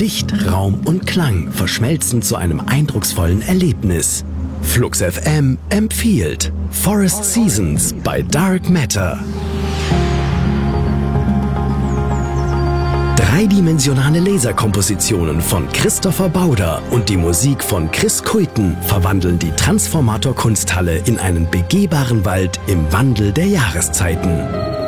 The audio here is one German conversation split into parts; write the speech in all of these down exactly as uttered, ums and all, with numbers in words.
Licht, Raum und Klang verschmelzen zu einem eindrucksvollen Erlebnis. Flux F M empfiehlt Forest Seasons bei Dark Matter. Dreidimensionale Laserkompositionen von Christopher Bauder und die Musik von Chris Kuiten verwandeln die Transformator Kunsthalle in einen begehbaren Wald im Wandel der Jahreszeiten.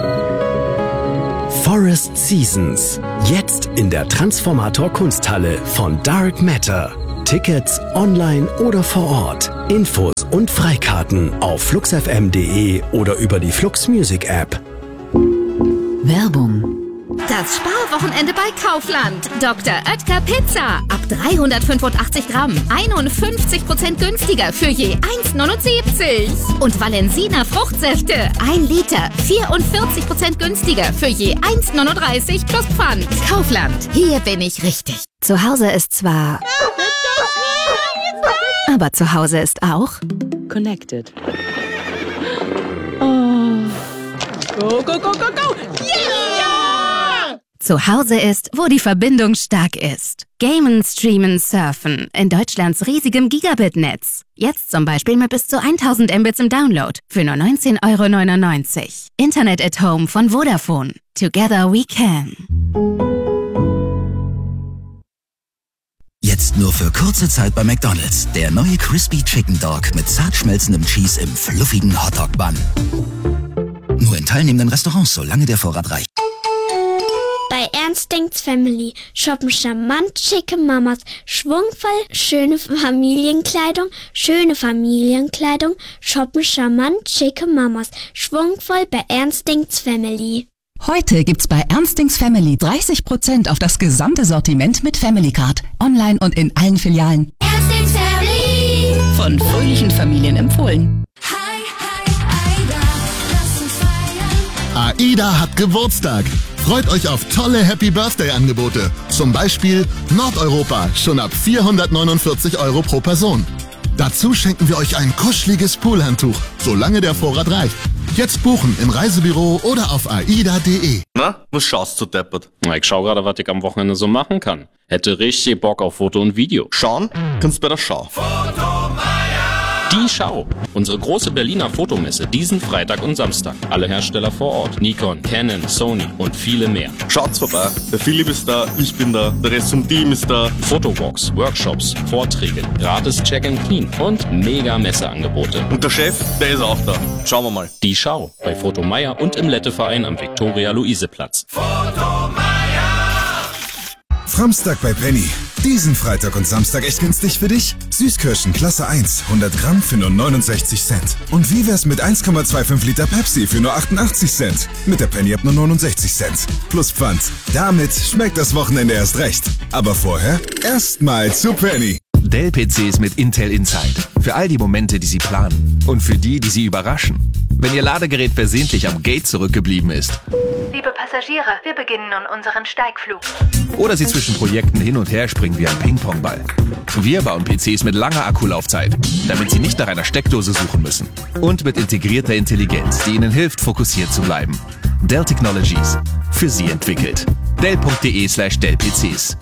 Forest Seasons. Jetzt in der Transformator Kunsthalle von Dark Matter. Tickets online oder vor Ort. Infos und Freikarten auf fluxfm punkt de oder über die Flux Music App. Werbung. Das Sparwochenende bei Kaufland. Doktor Oetker Pizza. Ab dreihundertfünfundachtzig Gramm. einundfünfzig Prozent günstiger für je eins neunundsiebzig. Und Valensina Fruchtsäfte. ein Liter. vierundvierzig Prozent günstiger für je eins neununddreißig plus Pfand. Kaufland. Hier bin ich richtig. Zu Hause ist zwar... aber zu Hause ist auch... Connected. Oh. Go, go, go, go, go! Yeah! Zu Hause ist, wo die Verbindung stark ist. Gamen, streamen, surfen. In Deutschlands riesigem Gigabit-Netz. Jetzt zum Beispiel mit bis zu tausend Mbits im Download. Für nur neunzehn Euro neunundneunzig. Internet at Home von Vodafone. Together we can. Jetzt nur für kurze Zeit bei McDonald's. Der neue Crispy Chicken Dog mit zart schmelzendem Cheese im fluffigen Hotdog-Bun. Nur in teilnehmenden Restaurants, solange der Vorrat reicht. Bei Ernstings Family shoppen charmant schicke Mamas, schwungvoll schöne Familienkleidung, schöne Familienkleidung, shoppen charmant schicke Mamas, schwungvoll bei Ernstings Family. Heute gibt's bei Ernstings Family dreißig Prozent auf das gesamte Sortiment mit Family Card. Online und in allen Filialen. Ernstings Family. Von fröhlichen Familien empfohlen. Hi, hi, Aida, lass uns feiern. AIDA hat Geburtstag. Freut euch auf tolle Happy Birthday Angebote. Zum Beispiel Nordeuropa, schon ab vierhundertneunundvierzig Euro pro Person. Dazu schenken wir euch ein kuscheliges Poolhandtuch, solange der Vorrat reicht. Jetzt buchen im Reisebüro oder auf aida punkt de. Na, was schaust du deppert? Na, ich schau gerade, was ich am Wochenende so machen kann. Hätte richtig Bock auf Foto und Video. Schauen? Kannst bei der Schau. Die Schau. Unsere große Berliner Fotomesse diesen Freitag und Samstag. Alle Hersteller vor Ort. Nikon, Canon, Sony und viele mehr. Schaut's vorbei. Der Philipp ist da, ich bin da, der Rest vom Team ist da. Fotowalks, Workshops, Vorträge, gratis Check and Clean und mega Messeangebote. Und der Chef, der ist auch da. Schauen wir mal. Die Schau. Bei Fotomeier und im Letteverein am Viktoria-Luise-Platz. Framstag bei Penny. Diesen Freitag und Samstag echt günstig für dich? Süßkirschen Klasse eins, hundert Gramm für nur neunundsechzig Cent. Und wie wär's mit eins Komma fünfundzwanzig Liter Pepsi für nur achtundachtzig Cent? Mit der Penny ab nur neunundsechzig Cent. Plus Pfand. Damit schmeckt das Wochenende erst recht. Aber vorher erstmal zu Penny. Dell-P Cs mit Intel Inside. Für all die Momente, die Sie planen. Und für die, die Sie überraschen. Wenn Ihr Ladegerät versehentlich am Gate zurückgeblieben ist. Liebe Passagiere, wir beginnen nun unseren Steigflug. Oder Sie zwischen Projekten hin und her springen wie ein Ping-Pong-Ball. Wir bauen P Cs mit langer Akkulaufzeit, damit Sie nicht nach einer Steckdose suchen müssen. Und mit integrierter Intelligenz, die Ihnen hilft, fokussiert zu bleiben. Dell Technologies. Für Sie entwickelt. dell punkt de slash dell P Cs.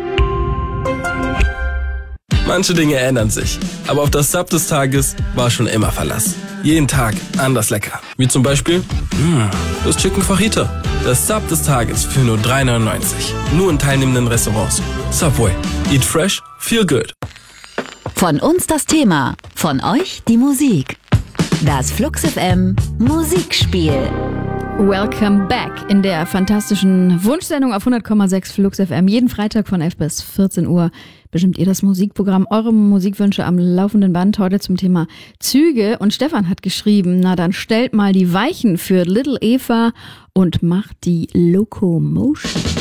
Manche Dinge ändern sich, aber auf das Sub des Tages war schon immer Verlass. Jeden Tag anders lecker. Wie zum Beispiel, mh, das Chicken Fajita. Das Sub des Tages für nur drei neunundneunzig. Nur in teilnehmenden Restaurants. Subway. Eat fresh, feel good. Von uns das Thema, von euch die Musik. Das Flux F M Musikspiel. Welcome back in der fantastischen Wunschsendung auf hundert Komma sechs Flux F M. Jeden Freitag von elf bis vierzehn Uhr bestimmt ihr das Musikprogramm. Eure Musikwünsche am laufenden Band. Heute zum Thema Züge. Und Stefan hat geschrieben, na dann stellt mal die Weichen für Little Eva und macht die Locomotion.